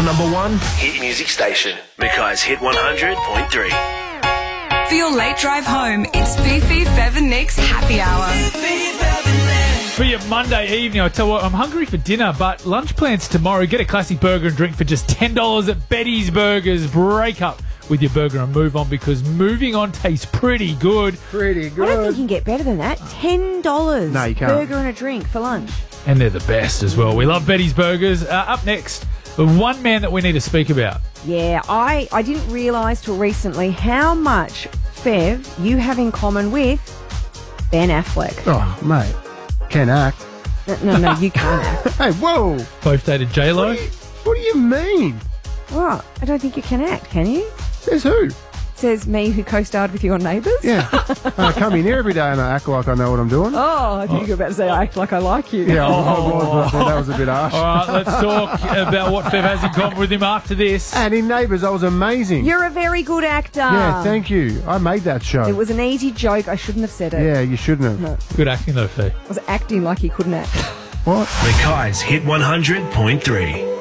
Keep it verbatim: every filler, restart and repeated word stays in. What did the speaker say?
number one hit music station, Mackay's Hit one hundred point three. For your late drive home, it's Fifi, Fev and Nick's Happy Hour. For your Monday evening, I tell you what, I'm hungry for dinner, but lunch plans tomorrow. Get a classic burger and drink for just ten dollars at Betty's Burgers. Break up with your burger and move on, because moving on tastes pretty good. Pretty good. I don't think you can get better than that. ten dollars. No, you can't. Burger and a drink for lunch. And they're the best as well. We love Betty's Burgers. Uh, up next, the one man that we need to speak about. Yeah, I, I didn't realise till recently how much, Fev, you have in common with Ben Affleck. Oh, mate. Can act. No, no, no, you can't act. Hey, whoa. Both dated J-Lo. What do you, what do you mean? What? I don't think you can act, can you? Says who? Says me, who co-starred with you on Neighbours. Yeah. I come in here every day and I act like I know what I'm doing. Oh, I think you were about to say I act like I like you. Yeah, I was, but I thought that was a bit harsh. All right, let's talk about what Fev has in common with him after this. And in Neighbours, I was amazing. You're a very good actor. Yeah, thank you. I made that show. It was an easy joke. I shouldn't have said it. Yeah, you shouldn't have. No. Good acting though, Fev. I was acting like he couldn't act. What? Mackay's Hit one hundred point three.